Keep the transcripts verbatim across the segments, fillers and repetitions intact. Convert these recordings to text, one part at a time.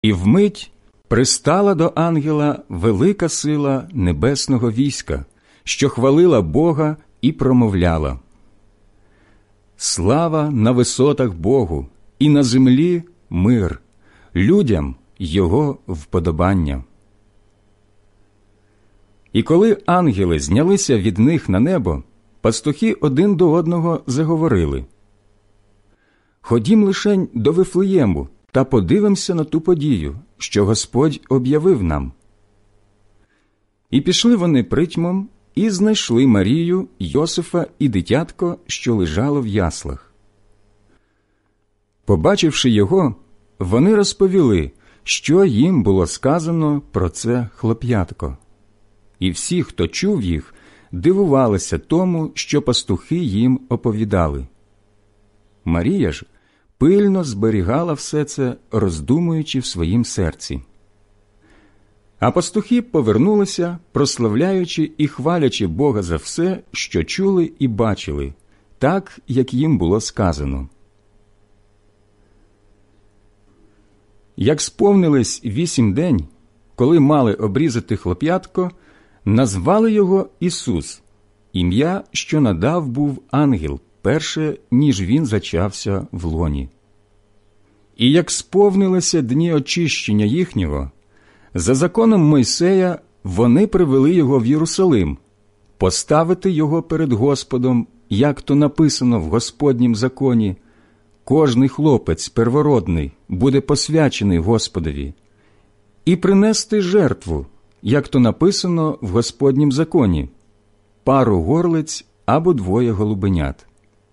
І вмить пристала до ангела велика сила небесного війська, що хвалила Бога і промовляла: «Слава на висотах Богу, і на землі мир, людям Його вподобання». І коли ангели знялися від них на небо, пастухи один до одного заговорили: «Ходім лишень до Вифлеєму та подивимося на ту подію, що Господь об'явив нам». І пішли вони притьмом, і знайшли Марію, Йосифа і дитятко, що лежало в яслах. Побачивши його, вони розповіли, що їм було сказано про це хлоп'ятко. І всі, хто чув їх, дивувалися тому, що пастухи їм оповідали. Марія ж пильно зберігала все це, роздумуючи в своїм серці. А пастухи повернулися, прославляючи і хвалячи Бога за все, що чули і бачили, так, як їм було сказано. Як сповнились вісім день, коли мали обрізати хлоп'ятко, назвали його Ісус, ім'я, що надав був ангел, перше, ніж він зачався в лоні. І як сповнилися дні очищення їхнього, за законом Мойсея вони привели його в Єрусалим, поставити його перед Господом, як то написано в Господнім законі: «Кожний хлопець первородний буде посвячений Господові», і принести жертву, як то написано в Господнім законі: «Пару горлиць або двоє голубенят».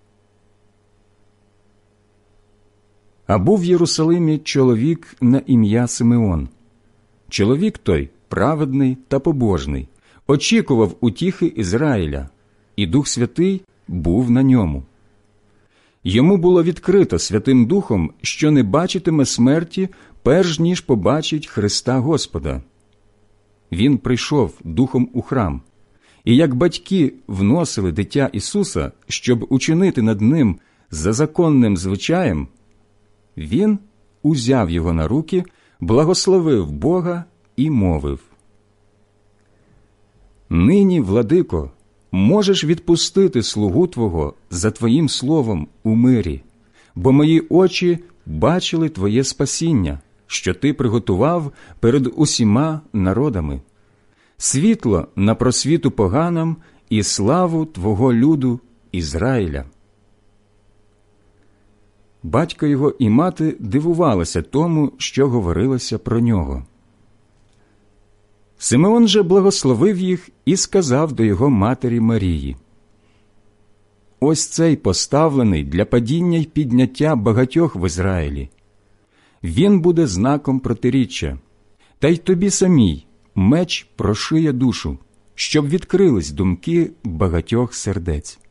А був в Єрусалимі чоловік на ім'я Симеон. Чоловік той праведний та побожний, очікував утіхи Ізраїля, і Дух Святий був на ньому. Йому було відкрито Святим Духом, що не бачитиме смерті, перш ніж побачить Христа Господа. Він прийшов духом у храм, і як батьки вносили дитя Ісуса, щоб учинити над ним за законним звичаєм, він узяв його на руки, благословив Бога і мовив: «Нині, владико, можеш відпустити слугу Твого за Твоїм словом у мирі, бо мої очі бачили Твоє спасіння, що Ти приготував перед усіма народами, світло на просвіту поганам і славу Твого люду Ізраїля». Батько його і мати дивувалися тому, що говорилося про нього. Симеон же благословив їх і сказав до його матері Марії: «Ось цей поставлений для падіння й підняття багатьох в Ізраїлі. Він буде знаком протиріччя, та й тобі самій меч прошиє душу, щоб відкрились думки багатьох сердець».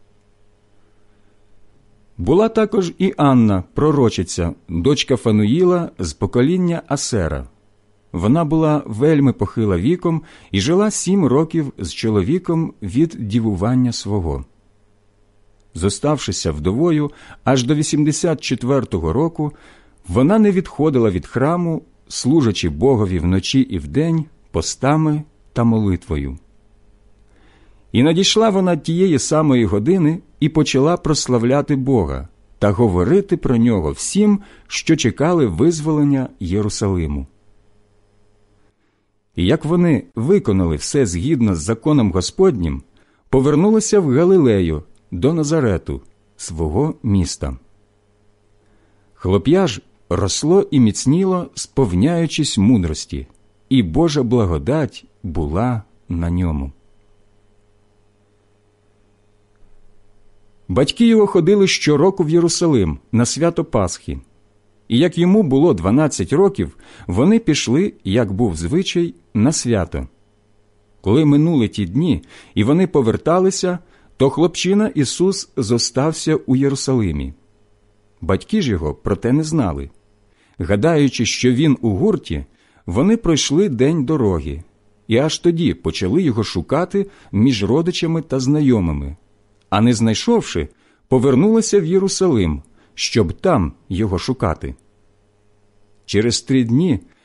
Була також і Анна, пророчиця, дочка Фануїла з покоління Асера. Вона була вельми похила віком і жила сім років з чоловіком від дівування свого. Зоставшися вдовою аж до вісімдесят четвертого року, вона не відходила від храму, служачи Богові вночі і вдень постами та молитвою. І надійшла вона тієї самої години і почала прославляти Бога та говорити про нього всім, що чекали визволення Єрусалиму. І як вони виконали все згідно з законом Господнім, повернулися в Галилею до Назарету, свого міста. Хлоп'я ж росло і міцніло, сповняючись мудрості, і Божа благодать була на ньому. Батьки його ходили щороку в Єрусалим на свято Пасхи. І як йому було дванадцять років, вони пішли, як був звичай, на свято. Коли минули ті дні, і вони поверталися, то хлопчина Ісус зостався у Єрусалимі. Батьки ж його про те не знали. Гадаючи, що він у гурті, вони пройшли день дороги, і аж тоді почали його шукати між родичами та знайомими. А не знайшовши, повернулися в Єрусалим, щоб там його шукати. Через три дні